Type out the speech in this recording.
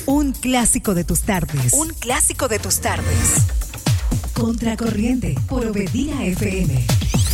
Un clásico de tus tardes. Un clásico de tus tardes. Contracorriente por Obedira FM.